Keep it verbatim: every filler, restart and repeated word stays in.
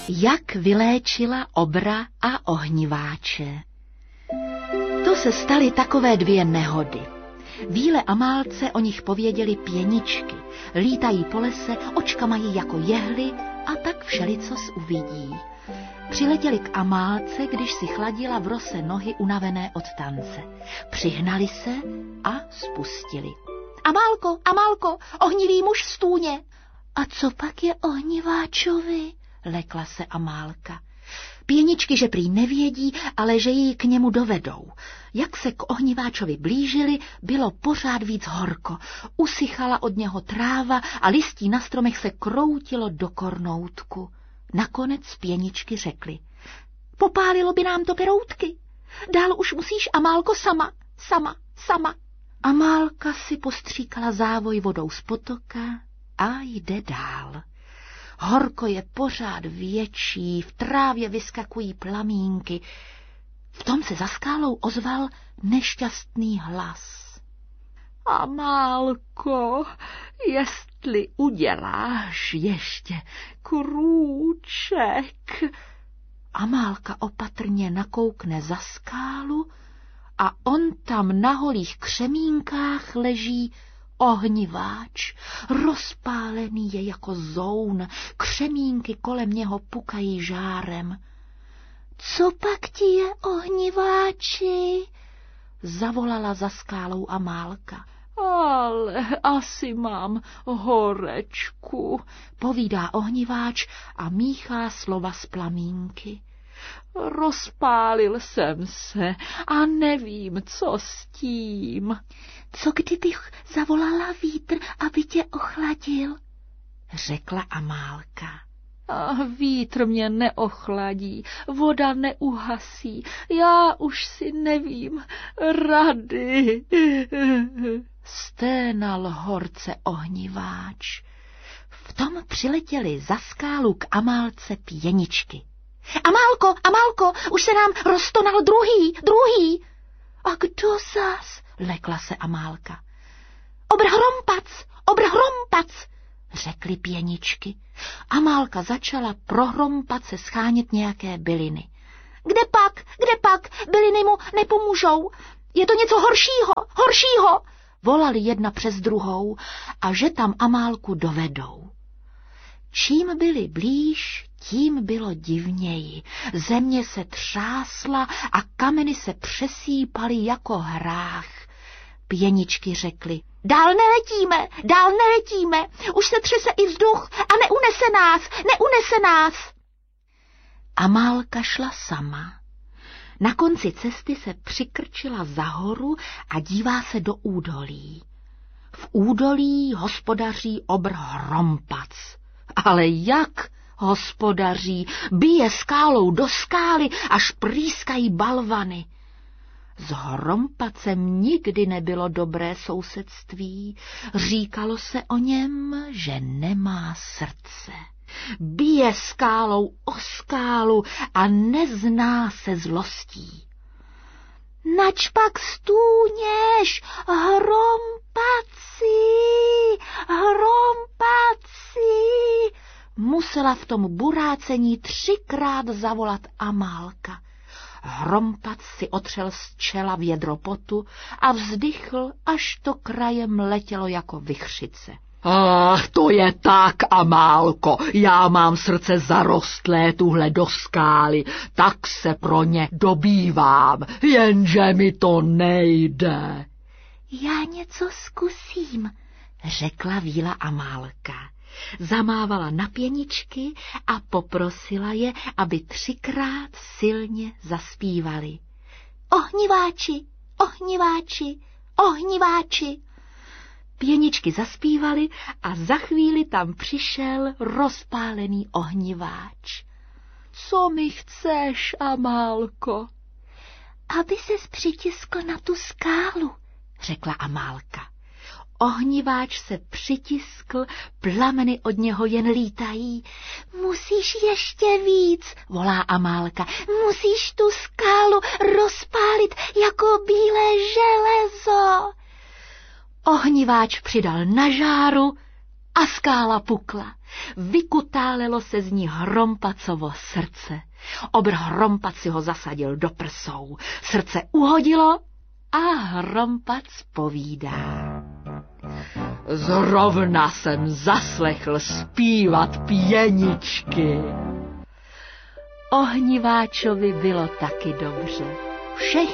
Jak vyléčila obra a ohniváče. To se staly takové dvě nehody. Víle a Amálce o nich pověděli pěničky. Lítají po lese, očka mají jako jehly a tak všelicos uvidí. Přiletěli k Amálce, když si chladila v rose nohy unavené od tance. Přihnali se a spustili. Amálko, Amálko, ohnivý muž v stůně. A co pak je ohniváčovi? Lekla se Amálka. Pěničky, že prý nevědí, ale že ji k němu dovedou. Jak se k ohniváčovi blížili, bylo pořád víc horko. Usychala od něho tráva a listí na stromech se kroutilo do kornoutku. Nakonec pěničky řekly. Popálilo by nám to peroutky. Dál už musíš, Amálko, sama, sama, sama. Amálka si postříkala závoj vodou z potoka a jde dál. Horko je pořád větší, v trávě vyskakují plamínky. V tom se za skálou ozval nešťastný hlas. Amálko, jestli uděláš ještě krůček. Amálka opatrně nakoukne za skálu a on tam na holých křemínkách leží ohniváč. Rozpálený je jako zoun, křemínky kolem něho pukají žárem. Co pak ti je, ohniváči? Zavolala za skálou Amálka. Ale asi mám horečku, povídá ohniváč a míchá slova z plamínky. Rozpálil jsem se a nevím, co s tím. Co kdybych zavolala vítr, aby tě ochladil? Řekla Amálka. A vítr mě neochladí, voda neuhasí, já už si nevím rady. Sténal horce ohniváč. V tom přiletěli za skálu k Amálce pěničky. Amálko, Amálko, už se nám roztonal druhý, druhý. A kdo zas? Lekla se Amálka. Obr hrompac, obr hrompac, řekly pěničky. Amálka začala pro hrompace schánět nějaké byliny. Kde pak, kde pak, byliny mu nepomůžou. Je to něco horšího, horšího, volali jedna přes druhou a že tam Amálku dovedou. Čím byli blíž, tím bylo divněji. Země se třásla a kameny se přesýpaly jako hrách. Pěničky řekly, dál neletíme, dál neletíme, už se třese i vzduch a neunese nás, neunese nás. Amálka šla sama. Na konci cesty se přikrčila za horu a dívá se do údolí. V údolí hospodaří obr hrompac. Ale jak hospodaří, bije skálou do skály, až prýskají balvany. S hrompacem nikdy nebylo dobré sousedství, říkalo se o něm, že nemá srdce. Bije skálou o skálu a nezná se zlostí. Nač pak stůněš, hrompaci, hrompaci, musela v tom burácení třikrát zavolat Amálka. Hrompac si otřel z čela vědro potu a vzdychl, až to krajem letělo jako vichřice. Ach, to je tak, Amálko, já mám srdce zarostlé tuhle do skály, tak se pro ně dobývám, jenže mi to nejde. Já něco zkusím, řekla víla Amálka. Zamávala na pěničky a poprosila je, aby třikrát silně zaspívali. Ohniváči, ohniváči, ohniváči. Pěničky zaspívali a za chvíli tam přišel rozpálený ohniváč. Co mi chceš, Amálko? Aby ses přitiskl na tu skálu, řekla Amálka. Ohniváč se přitiskl, plameny od něho jen lítají. Musíš ještě víc, volá Amálka, musíš tu skálu rozpálit jako bílé železo. Ohniváč přidal na žáru a skála pukla. Vykutálelo se z ní Hrompacovo srdce. Obr Hrompac si ho zasadil do prsou. Srdce uhodilo a Hrompac povídá. Zrovna jsem zaslechl zpívat pěničky. Ohniváčovi bylo taky dobře. Všechny